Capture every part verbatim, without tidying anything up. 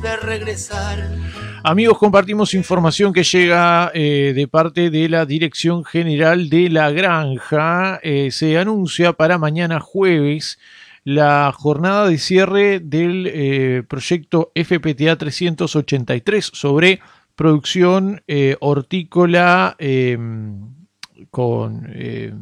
de regresar. Amigos, compartimos información que llega eh, de parte de la Dirección General de la Granja. Eh, se anuncia para mañana jueves la jornada de cierre del eh, proyecto F P T A trescientos ochenta y tres sobre producción eh, hortícola eh, con eh,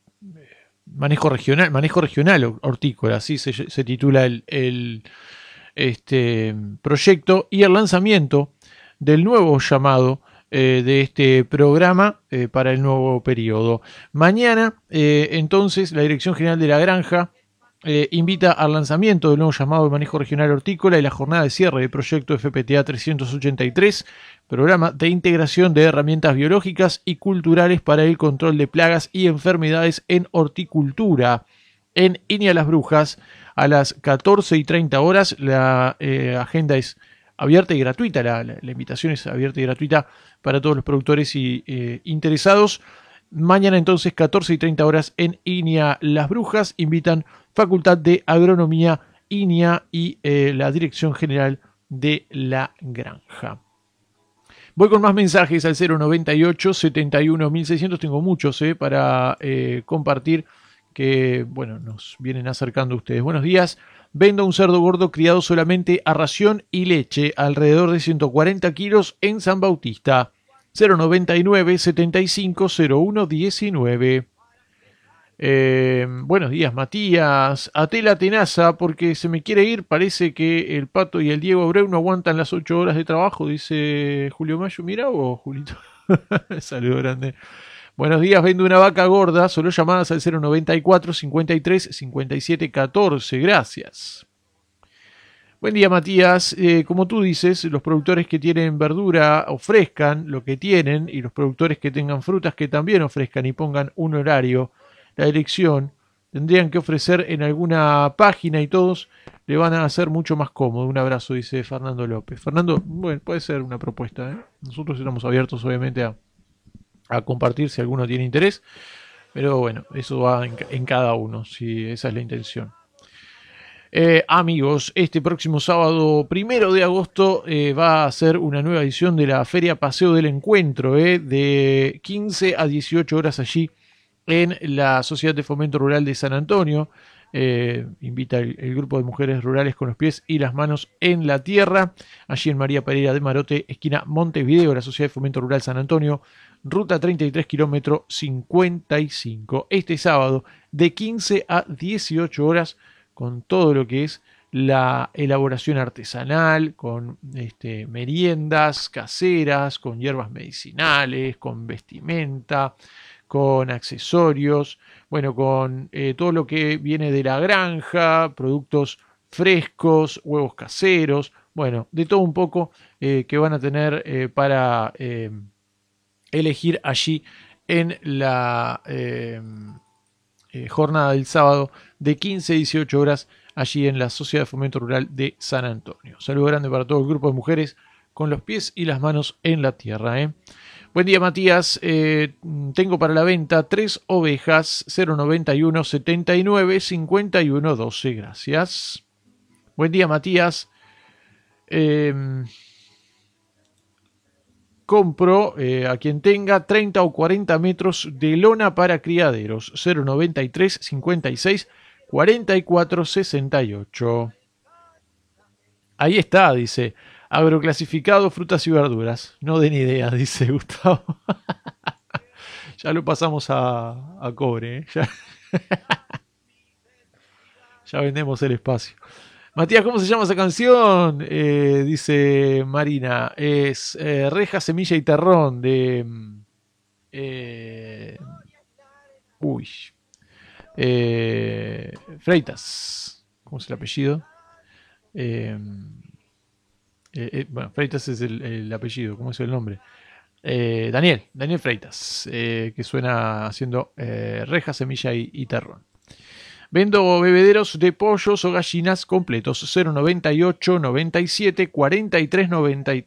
manejo regional, manejo regional hortícola, así se, se titula el, el este proyecto, y el lanzamiento del nuevo llamado eh, de este programa eh, para el nuevo periodo. Mañana, eh, entonces, la Dirección General de la Granja eh, invita al lanzamiento del nuevo llamado de manejo regional hortícola y la jornada de cierre del proyecto F P T A trescientos ochenta y tres, programa de integración de herramientas biológicas y culturales para el control de plagas y enfermedades en horticultura, en Inia Las Brujas, a las catorce y treinta horas. La eh, agenda es abierta y gratuita, la, la, la invitación es abierta y gratuita para todos los productores y eh, interesados. Mañana entonces, catorce y treinta horas en Inia Las Brujas, invitan Facultad de Agronomía Inia y eh, la Dirección General de la Granja. Voy con más mensajes al cero noventa y ocho, setenta y uno, mil seiscientos, tengo muchos eh, para eh, compartir que, bueno, nos vienen acercando ustedes. Buenos días. Vendo un cerdo gordo criado solamente a ración y leche, alrededor de ciento cuarenta kilos en San Bautista. cero noventa y nueve, setenta y cinco, cero uno diecinueve. Eh, buenos días, Matías. Até la tenaza porque se me quiere ir. Parece que el Pato y el Diego Abreu no aguantan las ocho horas de trabajo, dice Julio Mayo. Mira vos, Julito. Saludo grande. Buenos días, vendo una vaca gorda, solo llamadas al cero noventa y cuatro, cincuenta y tres, cincuenta y siete, catorce, gracias. Buen día, Matías. Eh, como tú dices, los productores que tienen verdura ofrezcan lo que tienen, y los productores que tengan frutas que también ofrezcan y pongan un horario. La dirección tendrían que ofrecer en alguna página y todos le van a hacer mucho más cómodo. Un abrazo, dice Fernando López. Fernando, bueno, puede ser una propuesta, ¿eh? Nosotros estamos abiertos, obviamente, a... a compartir si alguno tiene interés, pero bueno, eso va en, en cada uno, si esa es la intención. Eh, amigos, este próximo sábado primero de agosto eh, va a ser una nueva edición de la Feria Paseo del Encuentro, eh, de quince a dieciocho horas allí en la Sociedad de Fomento Rural de San Antonio. Eh, invita el, el grupo de mujeres rurales con los pies y las manos en la tierra, allí en María Pereira de Marote, esquina Montevideo, la Sociedad de Fomento Rural San Antonio, ruta treinta y tres, kilómetro cincuenta y cinco. Este sábado de quince a dieciocho horas, con todo lo que es la elaboración artesanal, con este, meriendas caseras, con hierbas medicinales, con vestimenta, con accesorios, bueno, con eh, todo lo que viene de la granja, productos frescos, huevos caseros, bueno, de todo un poco eh, que van a tener eh, para eh, elegir allí en la eh, eh, jornada del sábado de quince a dieciocho horas, allí en la Sociedad de Fomento Rural de San Antonio. Saludo grande para todo el grupo de mujeres con los pies y las manos en la tierra, ¿eh? Buen día, Matías. Eh, tengo para la venta tres ovejas, cero noventa y uno, setenta y nueve, cincuenta y uno, doce. Gracias. Buen día, Matías. Eh, compro eh, a quien tenga treinta o cuarenta metros de lona para criaderos. cero noventa y tres, cincuenta y seis, cuarenta y cuatro, sesenta y ocho. Ahí está, dice. Agroclasificado, frutas y verduras. No den idea, dice Gustavo. Ya lo pasamos a, a cobre, ¿eh? Ya, ya vendemos el espacio. Matías, ¿cómo se llama esa canción? Eh, dice Marina. Es eh, Reja, Semilla y Terrón de... Eh, uy. Eh, Freitas. ¿Cómo es el apellido? Eh... Eh, eh, bueno, Freitas es el, el apellido, ¿cómo es el nombre? Eh, Daniel, Daniel Freitas, eh, que suena haciendo eh, reja, semilla y, y terrón. Vendo bebederos de pollos o gallinas completos, cero noventa y ocho, noventa y siete, cuarenta y tres, noventa y tres.